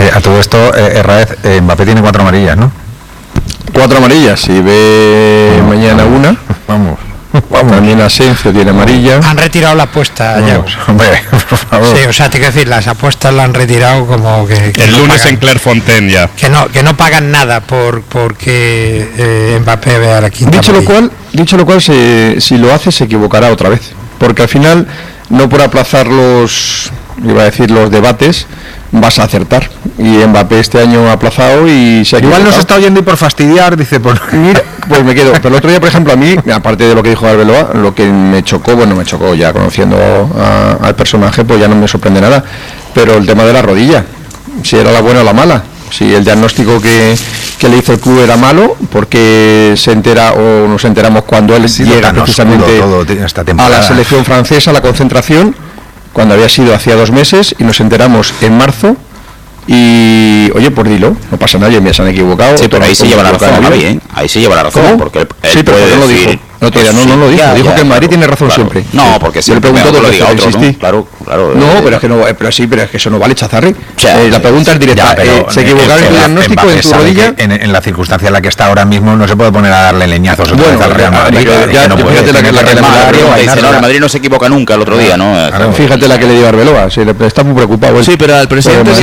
A todo esto, Herráez, Mbappé tiene 4 amarillas, ¿no? 4 amarillas, si ve mañana una. Vamos. También Asensio tiene amarilla. Han retirado la apuesta ya. Hombre, por favor. Sí, o sea, te quiero decir, las apuestas la han retirado como que el no lunes pagan, en Clairefontaine ya. que no pagan nada porque Mbappé vea la quinta. Dicho lo cual, si lo hace se equivocará otra vez, porque al final no por aplazar los debates vas a acertar, y Mbappé este año ha aplazado y se ha equivocado. Igual nos está oyendo y por fastidiar dice mira, pues me quedo. Pero el otro día, por ejemplo, a mí, aparte de lo que dijo Arbeloa, lo que me chocó ya conociendo al personaje, pues ya no me sorprende nada, pero el tema de la rodilla, si era la buena o la mala, si el diagnóstico que le hizo el club era malo, porque se entera o nos enteramos cuando él llega precisamente a la selección francesa, a la concentración, cuando había sido hacía 2 meses, y nos enteramos en marzo. Y oye, pues dilo, no pasa nada, me se han equivocado. Sí, pero ahí se lleva la razón, Javi, ahí se lleva la razón. ¿Cómo? Porque él sí, pero puede no lo decir... dijo. No lo dijo. Dijo que en Madrid tiene razón siempre. No, porque si le preguntó que lo diga otro, ¿no? Claro. No, pero es que no, pero es que eso no vale, Chazarri. La pregunta es directa. ¿Se equivocaron en tu diagnóstico en tu rodilla? En la circunstancia en la que está ahora mismo no se puede poner a darle leñazos al Real Madrid. Fíjate la que el Madrid no se equivoca nunca el otro día, ¿no? Fíjate la que le dio Arbeloa. Está muy preocupado. Sí, pero al presidente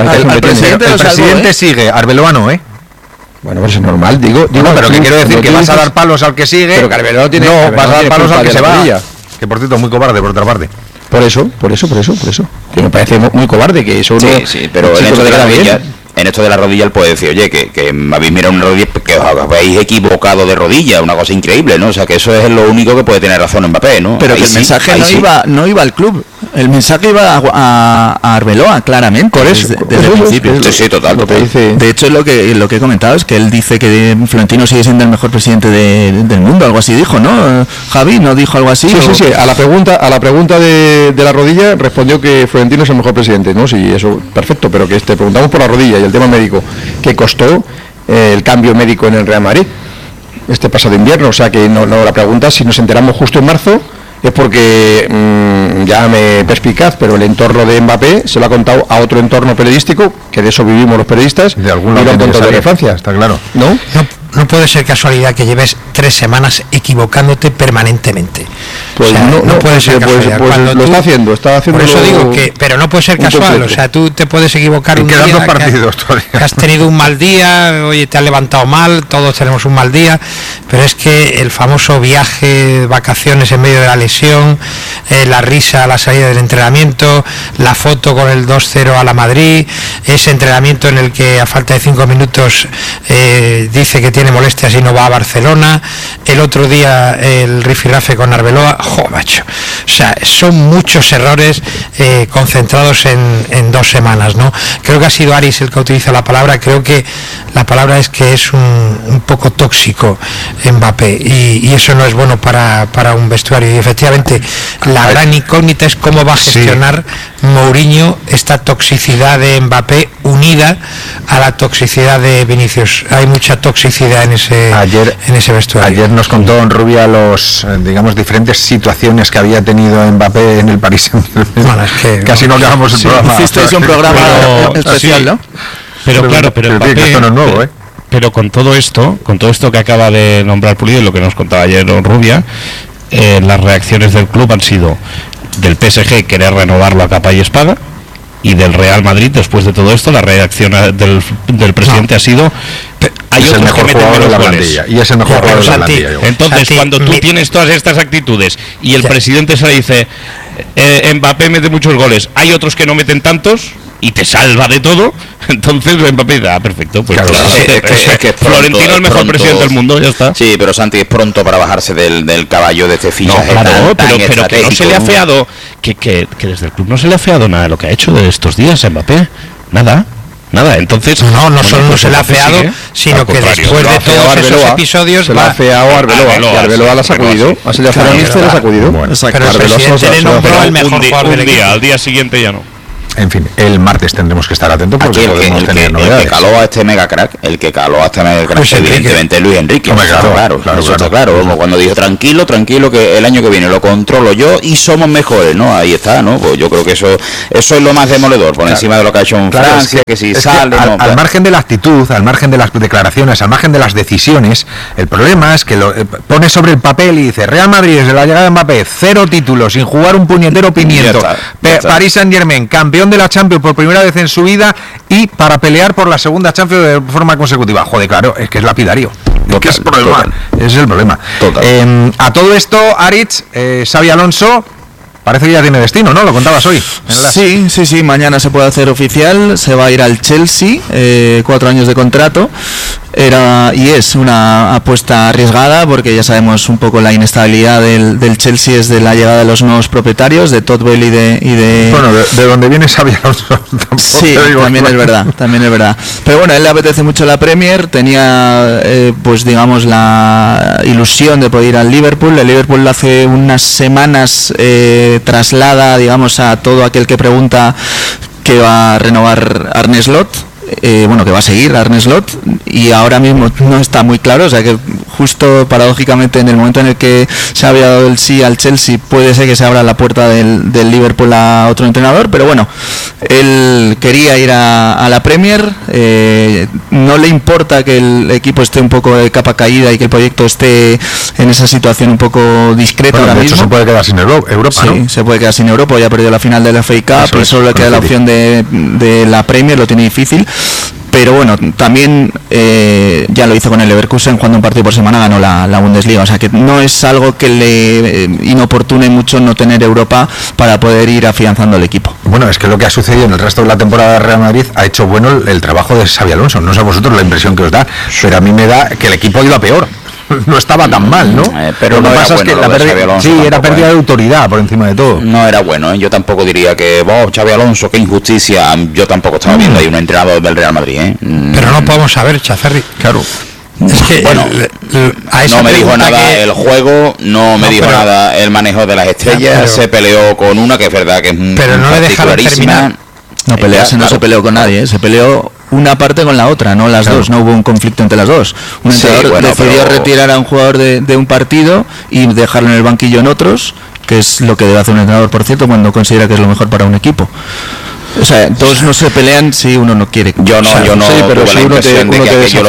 sigue. Arbeloa no, ¿eh? Bueno, pues es normal, digo, pero que quiero decir que vas a dar palos al que sigue. Pero que Arbeloa tiene. No, vas a dar palos al que se va. Que por cierto es muy cobarde por otra parte. Por eso. Que me parece muy cobarde que eso. Sí, pero en esto de la rodilla él puede decir, oye, que me habéis mirado una rodilla, que os habéis equivocado de rodilla, una cosa increíble, ¿no? O sea, que eso es lo único que puede tener razón Mbappé, ¿no? Pero que el mensaje no iba al club, el mensaje iba a Arbeloa, claramente. Por eso, desde el principio. Sí, total. De hecho, lo que he comentado es que él dice que Florentino sigue siendo el mejor presidente del mundo, algo así dijo, ¿no? Javi, ¿no dijo algo así? Sí. A la pregunta de la rodilla respondió que Florentino es el mejor presidente, ¿no? Sí, eso, perfecto, pero que preguntamos por la rodilla y el tema médico, que costó el cambio médico en el Real Madrid este pasado invierno. O sea que no la pregunta, si nos enteramos justo en marzo, es porque ya me perspicaz, pero el entorno de Mbappé se lo ha contado a otro entorno periodístico, que de eso vivimos los periodistas, de algún lado de Francia, está claro. No puede ser casualidad que lleves 3 semanas equivocándote permanentemente. Pues o sea, no puede ser casualidad. Pues lo está haciendo. Por eso digo que, pero no puede ser casual. O sea, tú te puedes equivocar un día. 2 partidos que has tenido un mal día, oye, te has levantado mal, todos tenemos un mal día, pero es que el famoso viaje, vacaciones en medio de la lesión, la risa a la salida del entrenamiento, la foto con el 2-0 a la Madrid, ese entrenamiento en el que a falta de 5 minutos dice que tiene molestias y no va a Barcelona, el otro día el rifirrafe con Arbeloa, macho, o sea, son muchos errores concentrados en 2 semanas, ¿no? Creo que ha sido Aris el que utiliza la palabra, creo que la palabra es que es un poco tóxico Mbappé, y eso no es bueno para un vestuario, y efectivamente la gran incógnita es cómo va a gestionar Mourinho esta toxicidad de Mbappé unida a la toxicidad de Vinicius. Hay mucha toxicidad en ese vestuario. Ayer nos contó Rubia los, digamos, diferentes situaciones que había tenido Mbappé en el Paris Saint-Germain. Bueno, es que casi no acabamos el programa. Hicisteis un programa especial, ¿no? Pero Mbappé, esto no es nuevo, pero con todo esto que acaba de nombrar Pulido y lo que nos contaba ayer Rubia, las reacciones del club han sido del PSG querer renovarlo a capa y espada, y del Real Madrid, después de todo esto, la reacción del presidente ha sido: hay otros que meten menos goles. Y es el mejor jugador de la plantilla. Entonces, cuando tú tienes todas estas actitudes y el presidente se le dice Mbappé mete muchos goles, hay otros que no meten tantos, y te salva de todo, entonces Mbappé da perfecto, pues claro. Es que Florentino es el mejor presidente del mundo, ya está. Sí, pero Santi, es pronto para bajarse del caballo de este fichaje. No, claro, pero que no se le ha feado, que desde el club no se le ha feado nada de lo que ha hecho de estos días Mbappé, nada, entonces no solo no se le ha feado, sino que después de todos esos episodios se le ha feado a Arbeloa, y Arbeloa la ha sacudido, se le ha sacudido. Pero el presidente le nombró el mejor jugador del equipo. Al día siguiente ya no. En fin, el martes tendremos que estar atentos porque aquí podemos tener novedades. El que caló a este mega crack, evidentemente Luis Enrique. Hombre, claro, Está claro. Como cuando dijo tranquilo que el año que viene lo controlo yo y somos mejores, ¿no? Ahí está, ¿no? Pues yo creo que eso es lo más demoledor, por encima de lo que ha hecho en Francia, que si sale... al margen de la actitud, al margen de las declaraciones, al margen de las decisiones, el problema es que lo pone sobre el papel y dice: Real Madrid desde la llegada de Mbappé, 0 títulos, sin jugar un puñetero pimiento. Ya está. Paris Saint-Germain, campeón de la Champions por primera vez en su vida y para pelear por la segunda Champions de forma consecutiva. Joder, claro, es que es lapidario. Ese es el problema. A todo esto, Aritz, Xabi Alonso parece que ya tiene destino, ¿no? Lo contabas hoy. Sí, mañana se puede hacer oficial, se va a ir al Chelsea, 4 años de contrato. Y es una apuesta arriesgada porque ya sabemos un poco la inestabilidad del Chelsea es de la llegada de los nuevos propietarios, de Todd Boehly y de... Bueno, de donde viene Xabi Alonso. Sí, también es verdad. Pero bueno, a él le apetece mucho la Premier, tenía pues digamos la ilusión de poder ir al Liverpool. El Liverpool hace unas semanas traslada, digamos, a todo aquel que pregunta que va a renovar Arne Slot. Que va a seguir Arne Slot, y ahora mismo no está muy claro, o sea que justo paradójicamente en el momento en el que se había dado el sí al Chelsea puede ser que se abra la puerta del Liverpool a otro entrenador, pero bueno, él quería ir a la Premier, no le importa que el equipo esté un poco de capa caída y que el proyecto esté en esa situación un poco discreta ahora mismo. Se puede quedar sin Europa, sí, ¿no? Se puede quedar sin Europa, ya ha perdido la final de la FA Cup, y solo le queda la opción de la Premier, lo tiene difícil. Pero bueno, también ya lo hizo con el Leverkusen, jugando un partido por semana ganó la Bundesliga, o sea que no es algo que le inoportune mucho no tener Europa para poder ir afianzando el equipo. Bueno, es que lo que ha sucedido en el resto de la temporada de Real Madrid ha hecho bueno el trabajo de Xabi Alonso. No sé a vosotros la impresión que os da, pero a mí me da que el equipo iba peor. No estaba tan mal, ¿no? Pero lo que pasa es que era pérdida de autoridad por encima de todo. No era bueno, Yo tampoco diría que Xabi Alonso, qué injusticia. Yo tampoco estaba viendo ahí un entrenador del Real Madrid, Pero no podemos saber, Chazarri. Claro. Es que bueno, no me dijo nada el juego, no me dijo nada el manejo de las estrellas, se peleó con una que es verdad que es pero no le dejaron terminar. No se peleó con nadie, se peleó una parte con la otra, no las dos, no hubo un conflicto entre las dos. Un entrenador decidió retirar a un jugador de un partido y dejarlo en el banquillo en otros, que es lo que debe hacer un entrenador, por cierto, cuando considera que es lo mejor para un equipo. O sea, todos no se pelean si uno no quiere. Yo no pero tuve si la impresión de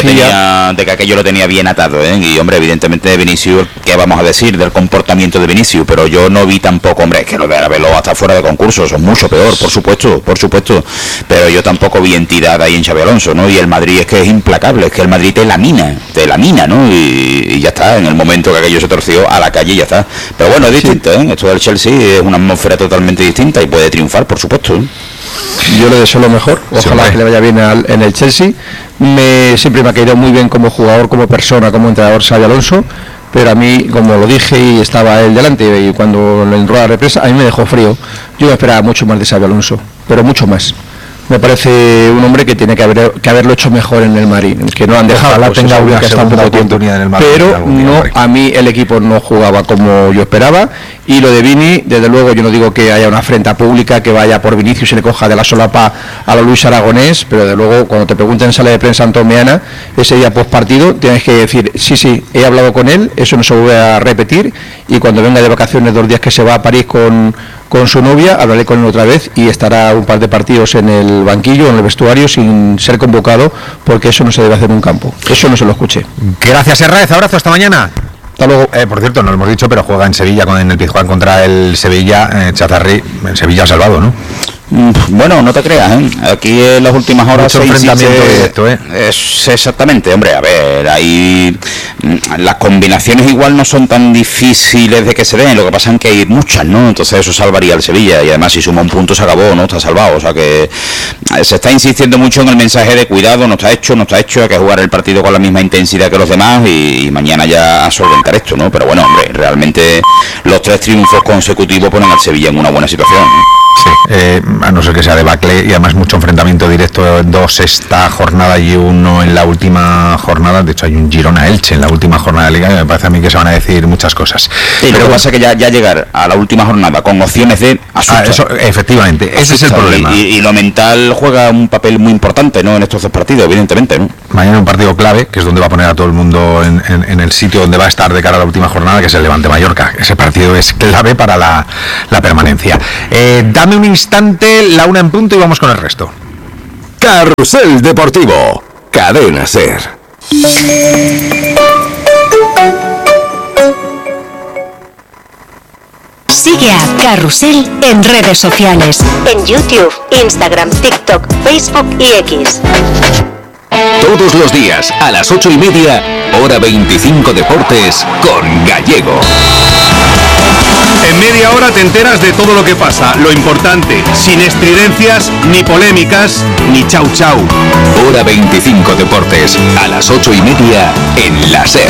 que aquello lo tenía bien atado, Y hombre, evidentemente de Vinicius, ¿qué vamos a decir del comportamiento de Vinicius? Pero yo no vi tampoco, hombre, es que lo de Arbeloa hasta fuera de concurso, eso es mucho peor, por supuesto. Pero yo tampoco vi entidad ahí en Xabi Alonso, ¿no? Y el Madrid es que es implacable, es que el Madrid te lamina, ¿no? Y ya está, en el momento que aquello se torció a la calle y ya está. Pero bueno, es distinto, Esto del Chelsea es una atmósfera totalmente distinta y puede triunfar, por supuesto, Yo le deseo lo mejor, ojalá que le vaya bien en el Chelsea. Siempre me ha caído muy bien como jugador, como persona, como entrenador Xabi Alonso, pero a mí, como lo dije y estaba él delante, y cuando en rueda de prensa, a mí me dejó frío. Yo esperaba mucho más de Xabi Alonso, pero mucho más. Me parece un hombre que tiene que haberlo hecho mejor en el Madrid, que no han dejado, ojalá tenga una segunda oportunidad en el Madrid, pero no, a mí el equipo no jugaba como yo esperaba. Y lo de Vini, desde luego, yo no digo que haya una afrenta pública, que vaya por Vinicius y le coja de la solapa a lo Luis Aragonés, pero desde luego cuando te pregunten en sala de prensa antomeana, ese día post partido, tienes que decir, sí, he hablado con él, eso no se vuelve a repetir, y cuando venga de vacaciones 2 días que se va a París con su novia, hablaré con él otra vez y estará un par de partidos en el banquillo, en el vestuario, sin ser convocado, porque eso no se debe hacer en un campo. Eso no se lo escuché. Gracias, Herráez, abrazo, hasta mañana. Hasta luego. Por cierto, no lo hemos dicho, pero juega en Sevilla, en el Pizjuán contra el Sevilla, Chazarri, en Sevilla salvado, ¿no? Bueno, no te creas, Aquí en las últimas horas mucho enfrentamiento directo, Es exactamente, hombre, a ver, ahí las combinaciones igual no son tan difíciles de que se den, lo que pasa es que hay muchas, ¿no? Entonces eso salvaría al Sevilla, y además si suma un punto se acabó, ¿no? Está salvado, o sea que se está insistiendo mucho en el mensaje de cuidado, no está hecho, hay que jugar el partido con la misma intensidad que los demás y mañana ya a solventar esto, ¿no? Pero bueno, hombre, realmente los 3 triunfos consecutivos ponen al Sevilla en una buena situación, Sí, a no ser que sea debacle y además mucho enfrentamiento directo, 2 esta jornada y 1 en la última jornada. De hecho hay un Girona-Elche en la última jornada de Liga y me parece a mí que se van a decir muchas cosas. Sí, pero lo que pasa es que ya llegar a la última jornada con opciones de asusta. Eso, efectivamente, ese es el problema. Y lo mental juega un papel muy importante, ¿no?, en estos 2 partidos, evidentemente, ¿no? Mañana un partido clave, que es donde va a poner a todo el mundo en el sitio donde va a estar de cara a la última jornada, que es el Levante-Mallorca. Ese partido es clave para la permanencia. Dame un instante, la 1 en punto y vamos con el resto. Carrusel Deportivo, Cadena SER. Sigue a Carrusel en redes sociales, en YouTube, Instagram, TikTok, Facebook y X. Todos los días a las 8:30, hora 25 Deportes con Gallego. En media hora te enteras de todo lo que pasa, lo importante, sin estridencias, ni polémicas, ni chau chau. Hora 25 Deportes, a las 8:30 en la SER.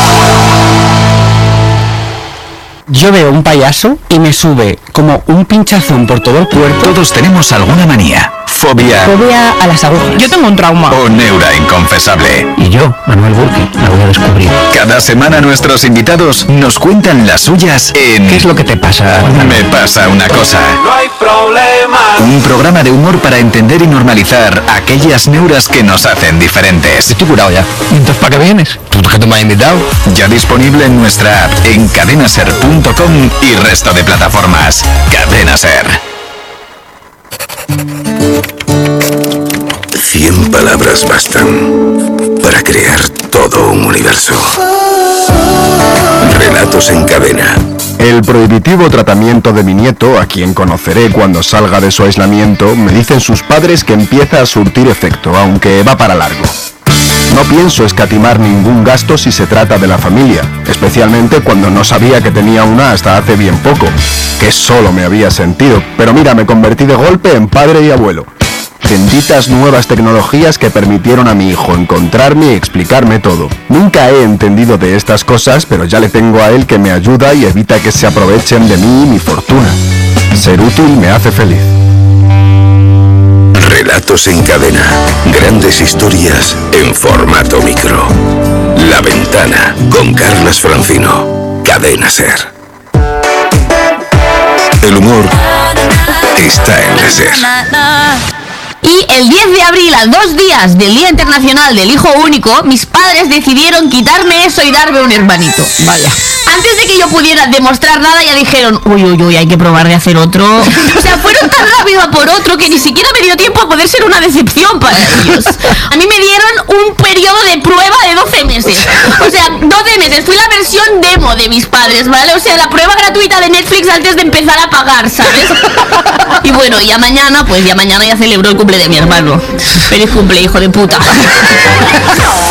Yo veo un payaso y me sube como un pinchazón por todo el cuerpo. Todos tenemos alguna manía, fobia a las agujas. Yo tengo un trauma. o neura inconfesable. Y yo, Manuel Burki, la voy a descubrir. Cada semana nuestros invitados nos cuentan las suyas en ¿Qué es lo que te pasa? Me pasa una cosa. No hay problema. Un programa de humor para entender y normalizar aquellas neuras que nos hacen diferentes. Estoy curado ya. Entonces, ¿para qué vienes? ¿Tú que te me has invitado? Ya disponible en nuestra app, en cadenaser.com y resto de plataformas. Cadena Ser. 100 palabras bastan para crear todo un universo. Relatos en cadena. El prohibitivo tratamiento de mi nieto, a quien conoceré cuando salga de su aislamiento, me dicen sus padres que empieza a surtir efecto, aunque va para largo. No pienso escatimar ningún gasto si se trata de la familia, especialmente cuando no sabía que tenía una hasta hace bien poco, que solo me había sentido, pero mira, me convertí de golpe en padre y abuelo. Benditas nuevas tecnologías que permitieron a mi hijo encontrarme y explicarme todo. Nunca he entendido de estas cosas, pero ya le tengo a él que me ayuda y evita que se aprovechen de mí y mi fortuna. Ser útil me hace feliz. Relatos en cadena. Grandes historias en formato micro. La Ventana con Carlas Francino. Cadena Ser. El humor está en la SER. Y el 10 de abril, a 2 días del Día Internacional del Hijo Único, mis padres decidieron quitarme eso y darme un hermanito. Vaya. Antes de que yo pudiera demostrar nada, ya dijeron, uy, hay que probar de hacer otro. O sea, fueron tan rápido a por otro que ni siquiera me dio tiempo a poder ser una decepción para ellos. A mí me dieron un periodo de prueba de 12 meses. O sea, 12 meses. Fui la versión demo de mis padres, ¿vale? O sea, la prueba gratuita de Netflix antes de empezar a pagar, ¿sabes? Y bueno, ya mañana celebro el cumple de mi hermano. Feliz cumple, hijo de puta.